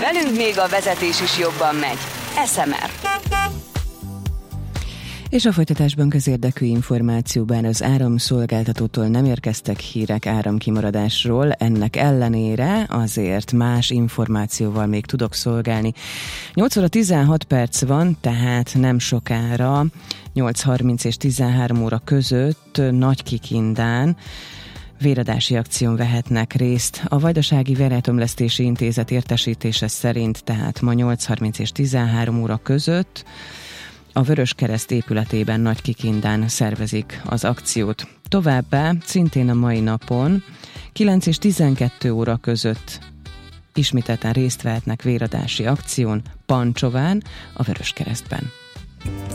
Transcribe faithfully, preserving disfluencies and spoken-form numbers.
Velünk még a vezetés is jobban megy. es em er. És a folytatásban közérdekű információban az áramszolgáltatótól nem érkeztek hírek áramkimaradásról, ennek ellenére azért más információval még tudok szolgálni. nyolc óra tizenhat perc van, tehát nem sokára, nyolc harminc és tizenhárom óra között Nagykikindán véradási akción vehetnek részt. A Vajdasági Véreltömlesztési Intézet értesítése szerint tehát ma nyolc harminc és tizenhárom óra között a Vöröskereszt épületében Nagykikindán szervezik az akciót. Továbbá szintén a mai napon kilenc és tizenkettő óra között ismételten részt vehetnek véradási akción Pancsován, a Vöröskeresztben.